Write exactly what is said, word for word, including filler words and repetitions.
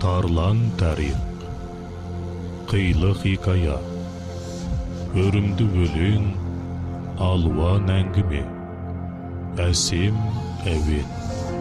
Тарлан тарих, қилы хикая, өрімді өлең, алуан әңгіме, әсем әуен.